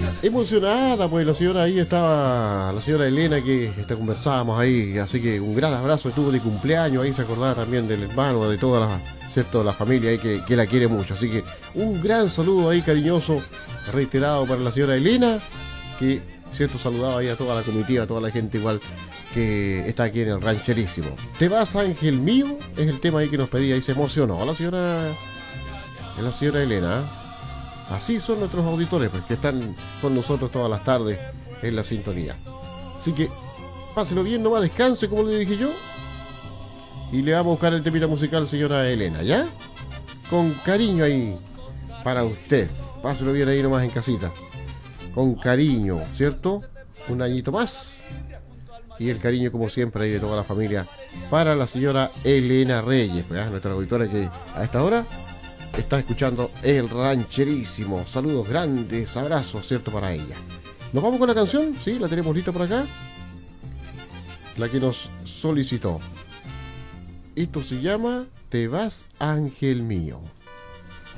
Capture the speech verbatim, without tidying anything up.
Emocionada, pues la señora ahí estaba, la señora Elena que este, conversábamos ahí, así que un gran abrazo, estuvo de cumpleaños, ahí se acordaba también del hermano, de toda la, ¿cierto? La familia ahí que, que la quiere mucho, así que un gran saludo ahí cariñoso, reiterado para la señora Elena, que cierto saludaba ahí a toda la comitiva, a toda la gente igual que está aquí en el rancherísimo. Te vas, ángel mío, es el tema ahí que nos pedía y se emocionó la señora, la señora Elena. Así son nuestros auditores, pues, que están con nosotros todas las tardes en la sintonía. Así que páselo bien, nomás descanse, como le dije yo. Y le vamos a buscar el temita musical, señora Elena, ¿ya? Con cariño ahí para usted. Páselo bien ahí nomás en casita. Con cariño, ¿cierto? Un añito más. Y el cariño, como siempre, ahí de toda la familia para la señora Elena Reyes, pues, nuestra auditora que a esta hora está escuchando el rancherísimo. Saludos grandes, abrazos, ¿cierto? Para ella. ¿Nos vamos con la canción? Sí, la tenemos lista por acá. La que nos solicitó. Esto se llama Te vas, ángel mío.